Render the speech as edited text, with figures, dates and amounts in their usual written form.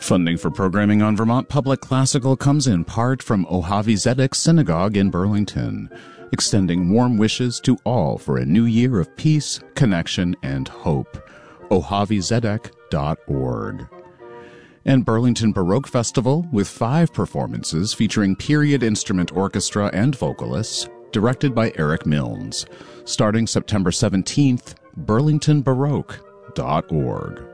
Funding for programming on Vermont Public Classical comes in part from Ohavi Zedek Synagogue in Burlington, extending warm wishes to all for a new year of peace, connection, and hope. ohavizedek.org. And Burlington Baroque Festival, with 5 performances featuring period instrument orchestra and vocalists, directed by Eric Milnes. Starting September 17th, burlingtonbaroque.org.